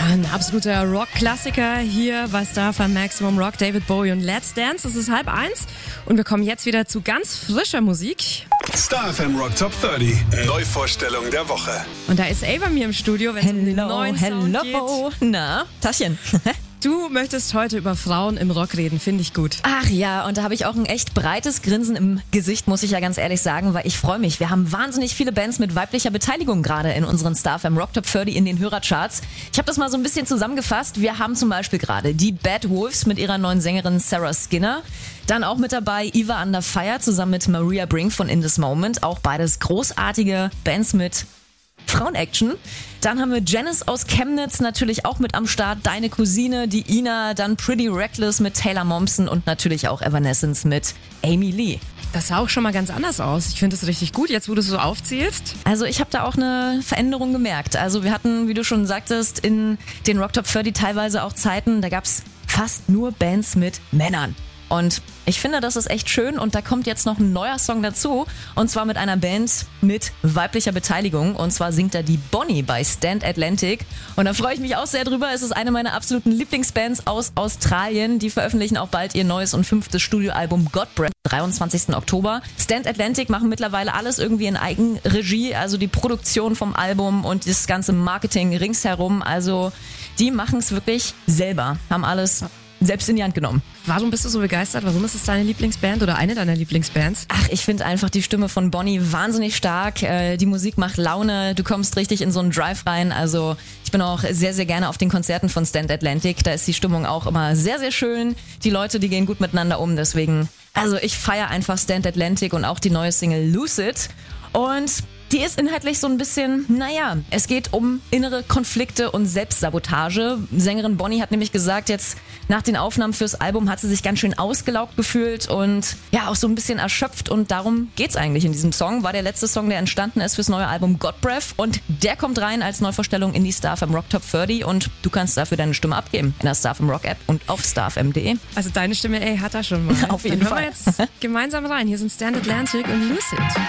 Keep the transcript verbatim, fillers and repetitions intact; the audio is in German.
Ein absoluter Rock-Klassiker hier bei Star F M Maximum Rock, David Bowie und Let's Dance. Es ist halb eins und wir kommen jetzt wieder zu ganz frischer Musik. Star F M Rock Top dreißig, Neuvorstellung der Woche. Und da ist Ava bei mir im Studio, wenn es um den neuen Sound hello. geht. Na, Taschen. Du möchtest heute über Frauen im Rock reden, finde ich gut. Ach ja, und da habe ich auch ein echt breites Grinsen im Gesicht, muss ich ja ganz ehrlich sagen, weil ich freue mich. Wir haben wahnsinnig viele Bands mit weiblicher Beteiligung gerade in unseren Star F M Rock Top dreißig in den Hörercharts. Ich habe das mal so ein bisschen zusammengefasst. Wir haben zum Beispiel gerade die Bad Wolves mit ihrer neuen Sängerin Sarah Skinner. Dann auch mit dabei Eva Under Fire zusammen mit Maria Brink von In This Moment. Auch beides großartige Bands mit Frauen-Action. Dann haben wir Janice aus Chemnitz natürlich auch mit am Start, Deine Cousine, die Ina, dann Pretty Reckless mit Taylor Momsen und natürlich auch Evanescence mit Amy Lee. Das sah auch schon mal ganz anders aus. Ich finde das richtig gut, jetzt wo du es so aufzählst. Also ich habe da auch eine Veränderung gemerkt. Also wir hatten, wie du schon sagtest, in den Rock Top dreißig teilweise auch Zeiten, da gab's fast nur Bands mit Männern. Und ich finde, das ist echt schön und da kommt jetzt noch ein neuer Song dazu und zwar mit einer Band mit weiblicher Beteiligung und zwar singt da die Bonnie bei Stand Atlantic und da freue ich mich auch sehr drüber. Es ist eine meiner absoluten Lieblingsbands aus Australien. Die veröffentlichen auch bald ihr neues und fünftes Studioalbum God Breath, dreiundzwanzigsten Oktober. Stand Atlantic machen mittlerweile alles irgendwie in Eigenregie, also die Produktion vom Album und das ganze Marketing ringsherum. Also die machen es wirklich selber, haben alles selbst in die Hand genommen. Warum bist du so begeistert? Warum ist es deine Lieblingsband oder eine deiner Lieblingsbands? Ach, ich finde einfach die Stimme von Bonnie wahnsinnig stark. Äh, die Musik macht Laune. Du kommst richtig in so einen Drive rein. Also ich bin auch sehr, sehr gerne auf den Konzerten von Stand Atlantic. Da ist die Stimmung auch immer sehr, sehr schön. Die Leute, die gehen gut miteinander um. Deswegen, also ich feiere einfach Stand Atlantic und auch die neue Single Lucid. Und die ist inhaltlich so ein bisschen, naja, es geht um innere Konflikte und Selbstsabotage. Sängerin Bonnie hat nämlich gesagt, jetzt nach den Aufnahmen fürs Album hat sie sich ganz schön ausgelaugt gefühlt und ja, auch so ein bisschen erschöpft und darum geht's eigentlich in diesem Song. War der letzte Song, der entstanden ist fürs neue Album God Breath und der kommt rein als Neuvorstellung in die Star F M Rock Top dreißig und du kannst dafür deine Stimme abgeben in der Star F M Rock App und auf starfm punkt de. Also deine Stimme, ey, hat er schon mal. Auf jeden Dann Fall. hören wir jetzt gemeinsam rein. Hier sind Stand Atlantic und Lucid.